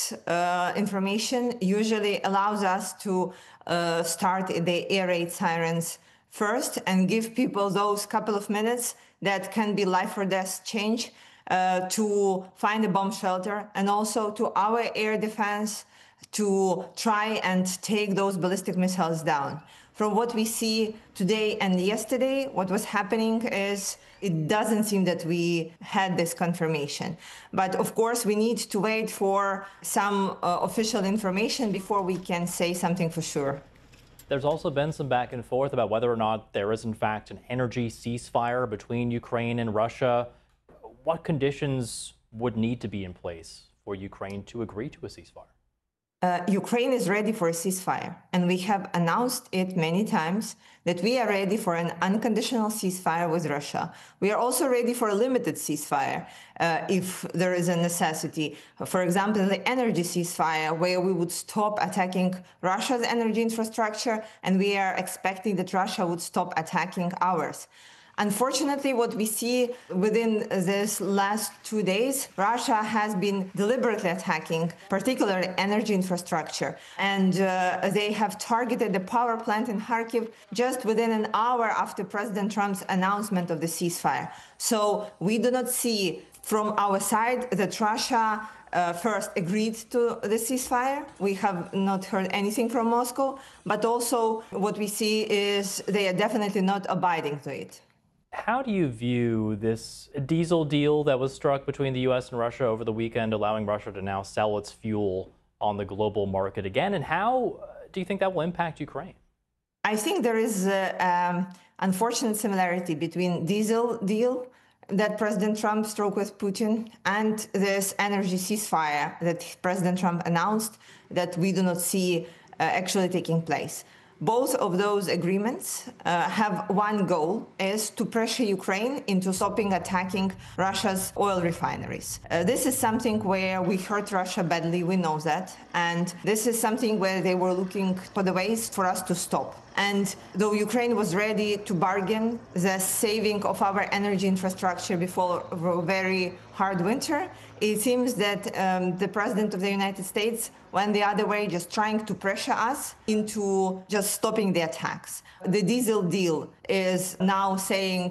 this information usually allows us to start the air raid sirens first and give people those couple of minutes that can be life or death change to find a bomb shelter, and also to our air defense to try and take those ballistic missiles down. From what we see today and yesterday, what was happening is it doesn't seem that we had this confirmation. But of course, we need to wait for some official information before we can say something for sure. There's also been some back and forth about whether or not there is, in fact, an energy ceasefire between Ukraine and Russia. What conditions would need to be in place for Ukraine to agree to a ceasefire? Ukraine is ready for a ceasefire, and we have announced it many times that we are ready for an unconditional ceasefire with Russia. We are also ready for a limited ceasefire if there is a necessity. For example, the energy ceasefire, where we would stop attacking Russia's energy infrastructure, and we are expecting that Russia would stop attacking ours. Unfortunately, what we see within this last 2 days, Russia has been deliberately attacking particularly energy infrastructure. And they have targeted the power plant in Kharkiv just within an hour after President Trump's announcement of the ceasefire. So we do not see from our side that Russia first agreed to the ceasefire. We have not heard anything from Moscow, but also what we see is they are definitely not abiding to it. How do you view this diesel deal that was struck between the U.S. and Russia over the weekend, allowing Russia to now sell its fuel on the global market again? And how do you think that will impact Ukraine? I think there is an unfortunate similarity between diesel deal that President Trump struck with Putin and this energy ceasefire that President Trump announced that we do not see actually taking place. Both of those agreements have one goal, is to pressure Ukraine into stopping attacking Russia's oil refineries. This is something where we hurt Russia badly, we know that. And this is something where they were looking for the ways for us to stop. And though Ukraine was ready to bargain the saving of our energy infrastructure before a very hard winter, it seems that the President of the United States went the other way, just trying to pressure us into just stopping the attacks. The diesel deal is now saying,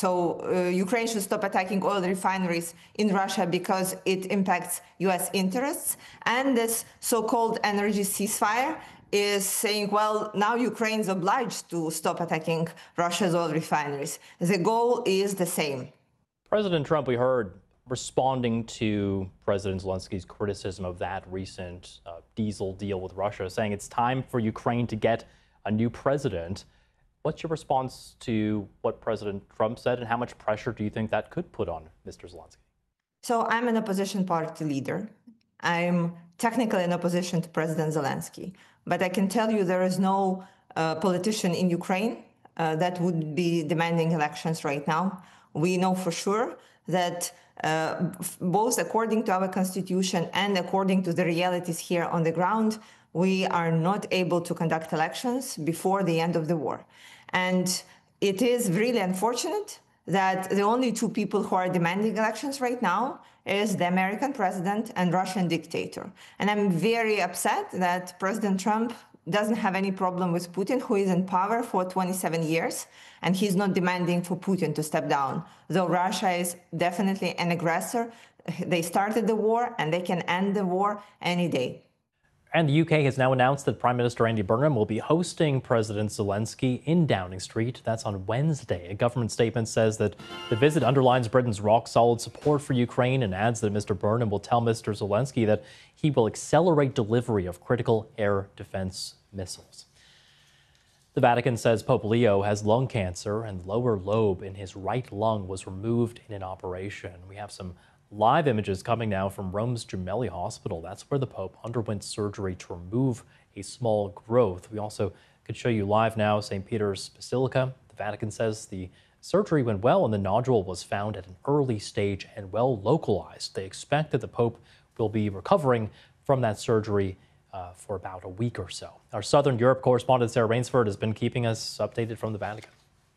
Ukraine should stop attacking oil refineries in Russia because it impacts U.S. interests. And this so-called energy ceasefire is saying, well, now Ukraine is obliged to stop attacking Russia's oil refineries. The goal is the same. President Trump, we heard, responding to President Zelensky's criticism of that recent diesel deal with Russia, saying it's time for Ukraine to get a new president. What's your response to what President Trump said, and how much pressure do you think that could put on Mr. Zelensky? So I'm an opposition party leader. I'm technically in opposition to President Zelensky, but I can tell you there is no politician in Ukraine that would be demanding elections right now. We know for sure that both according to our constitution and according to the realities here on the ground, we are not able to conduct elections before the end of the war. And it is really unfortunate that the only two people who are demanding elections right now is the American president and Russian dictator. And I'm very upset that President Trump doesn't have any problem with Putin, who is in power for 27 years, and he's not demanding for Putin to step down. Though Russia is definitely an aggressor, they started the war and they can end the war any day. And the UK has now announced that Prime Minister Andy Burnham will be hosting President Zelensky in Downing Street. That's on Wednesday. A government statement says that the visit underlines Britain's rock-solid support for Ukraine and adds that Mr. Burnham will tell Mr. Zelensky that he will accelerate delivery of critical air defense missiles. The Vatican says Pope Leo has lung cancer and the lower lobe in his right lung was removed in an operation. We have some live images coming now from Rome's Gemelli Hospital. That's where the Pope underwent surgery to remove a small growth. We also could show you live now St. Peter's Basilica. The Vatican says the surgery went well and the nodule was found at an early stage and well localized. They expect that the Pope will be recovering from that surgery for about a week or so. Our Southern Europe correspondent Sarah Rainsford has been keeping us updated from the Vatican.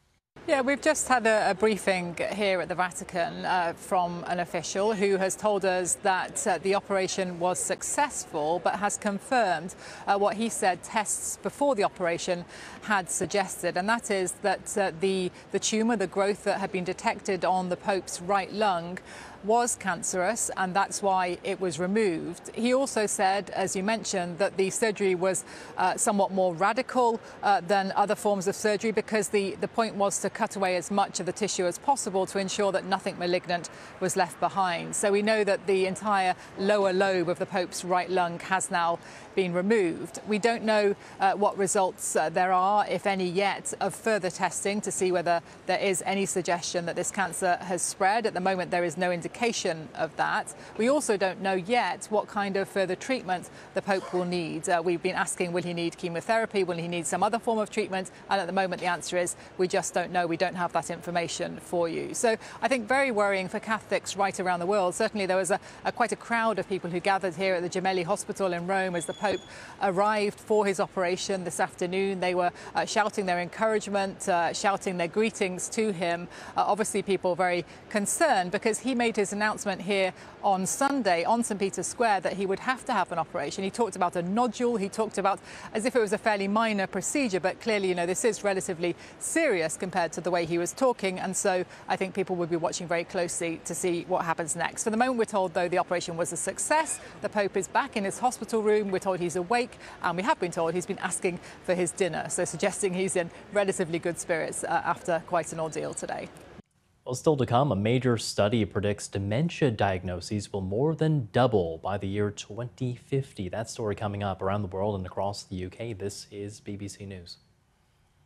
Yeah, we've just had a briefing here at the Vatican from an official who has told us that the operation was successful, but has confirmed what he said tests before the operation had suggested, and that is that the tumour, the growth that had been detected on the Pope's right lung, was cancerous, and that's why it was removed. He also said, as you mentioned, that the surgery was somewhat more radical than other forms of surgery, because the point was to cut away as much of the tissue as possible to ensure that nothing malignant was left behind. So we know that the entire lower lobe of the Pope's right lung has now been removed. We don't know what results there are, if any, yet of further testing to see whether there is any suggestion that this cancer has spread. At the moment, there is no indication of that. We also don't know yet what kind of further treatment the Pope will need. We've been asking, will he need chemotherapy? Will he need some other form of treatment? And at the moment, the answer is we just don't know. We don't have that information for you. So I think very worrying for Catholics right around the world. Certainly, there was quite a crowd of people who gathered here at the Gemelli Hospital in Rome as the Pope arrived for his operation this afternoon. They were shouting their encouragement, shouting their greetings to him. Obviously, people very concerned because he made his announcement here on Sunday on St. Peter's Square that he would have to have an operation. He talked about a nodule. He talked about as if it was a fairly minor procedure, but clearly, this is relatively serious compared to the way he was talking. And so I think people will be watching very closely to see what happens next. For the moment, we're told, though, the operation was a success. The Pope is back in his hospital room. We're told he's awake, and we have been told he's been asking for his dinner, so suggesting he's in relatively good spirits after quite an ordeal today. Well, still to come, a major study predicts dementia diagnoses will more than double by the year 2050. That story coming up around the world and across the UK. This is BBC News.